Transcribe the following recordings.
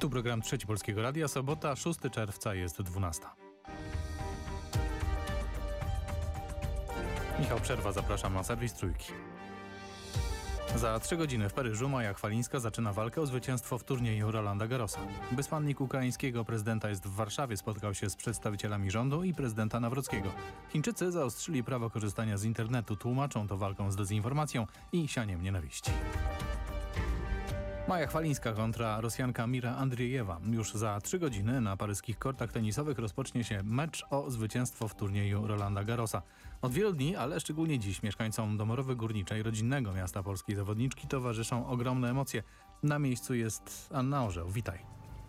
Tu program Trzeci Polskiego Radia, sobota, 6 czerwca, jest 12. Michał Przerwa, zapraszam na serwis Trójki. Za 3 godziny w Paryżu Maja Chwalińska zaczyna walkę o zwycięstwo w turnieju Rolanda Garrosa. Wysłannik ukraińskiego prezydenta jest w Warszawie, spotkał się z przedstawicielami rządu i prezydenta Nawrockiego. Chińczycy zaostrzyli prawo korzystania z internetu, tłumaczą to walką z dezinformacją i sianiem nienawiści. Maja Chwalińska kontra Rosjanka Mira Andriejewa. Już za 3 godziny na paryskich kortach tenisowych rozpocznie się mecz o zwycięstwo w turnieju Rolanda Garrosa. Od wielu dni, ale szczególnie dziś, mieszkańcom Dąbrowy Górniczej, rodzinnego miasta polskiej zawodniczki, towarzyszą ogromne emocje. Na miejscu jest Anna Orzeł. Witaj.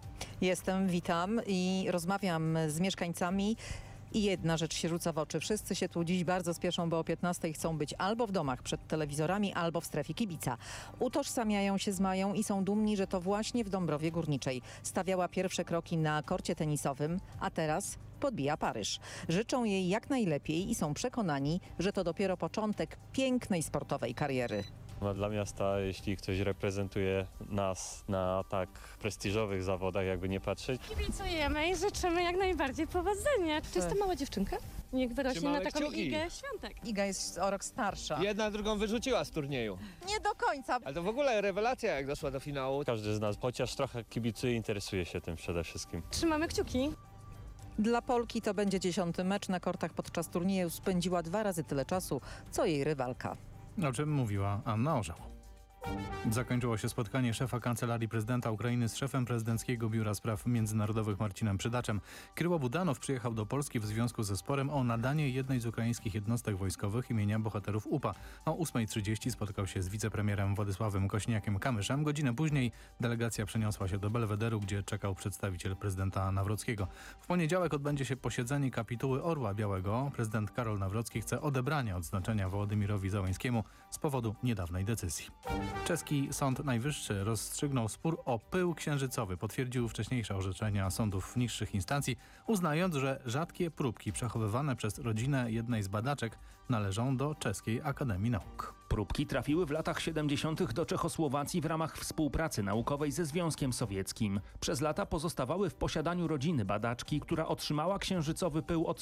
Witam i rozmawiam z mieszkańcami. I jedna rzecz się rzuca w oczy. Wszyscy się tu dziś bardzo spieszą, bo o 15 chcą być albo w domach przed telewizorami, albo w strefie kibica. Utożsamiają się z Mają i są dumni, że to właśnie w Dąbrowie Górniczej stawiała pierwsze kroki na korcie tenisowym, a teraz podbija Paryż. Życzą jej jak najlepiej i są przekonani, że to dopiero początek pięknej sportowej kariery. Dla miasta, jeśli ktoś reprezentuje nas na tak prestiżowych zawodach, jakby nie patrzeć. Kibicujemy i życzymy jak najbardziej powodzenia. Czy jest to mała dziewczynka? Niech wyrośnie na taką Igę Świątek. Iga jest o rok starsza. Jedna drugą wyrzuciła z turnieju. Nie do końca. Ale to w ogóle rewelacja, jak doszła do finału. Każdy z nas chociaż trochę kibicuje, interesuje się tym przede wszystkim. Trzymamy kciuki. Dla Polki to będzie 10. mecz na kortach podczas turnieju. Spędziła 2 razy tyle czasu, co jej rywalka. O czym mówiła Anna Orzeł. Zakończyło się spotkanie szefa Kancelarii Prezydenta Ukrainy z szefem Prezydenckiego Biura Spraw Międzynarodowych Marcinem Przydaczem. Kryło Budanow przyjechał do Polski w związku ze sporem o nadanie jednej z ukraińskich jednostek wojskowych imienia bohaterów UPA. O 8:30 spotkał się z wicepremierem Władysławem Kośniakiem-Kamyszem. Godzinę później delegacja przeniosła się do Belwederu, gdzie czekał przedstawiciel prezydenta Nawrockiego. W poniedziałek odbędzie się posiedzenie kapituły Orła Białego. Prezydent Karol Nawrocki chce odebrania odznaczenia Wołodymirowi Załańskiemu z powodu niedawnej decyzji. Czeski Sąd Najwyższy rozstrzygnął spór o pył księżycowy. Potwierdził wcześniejsze orzeczenia sądów niższych instancji, uznając, że rzadkie próbki przechowywane przez rodzinę jednej z badaczek należą do Czeskiej Akademii Nauk. Próbki trafiły w latach 70. do Czechosłowacji w ramach współpracy naukowej ze Związkiem Sowieckim. Przez lata pozostawały w posiadaniu rodziny badaczki, która otrzymała księżycowy pył od